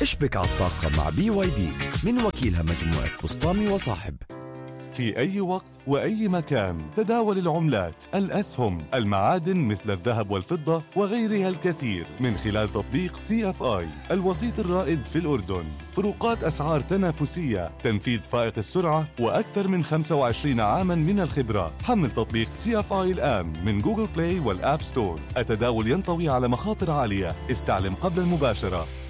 اشبك على الطاقة مع BYD من وكيلها مجموعة بسطامي وصاحب. في أي وقت وأي مكان تداول العملات، الأسهم، المعادن مثل الذهب والفضة وغيرها الكثير من خلال تطبيق CFI الوسيط الرائد في الأردن. فروقات أسعار تنافسية، تنفيذ فائق السرعة، وأكثر من 25 عاما من الخبرة. حمل تطبيق CFI الآن من جوجل بلاي والآب ستور. التداول ينطوي على مخاطر عالية، استعلم قبل المباشرة.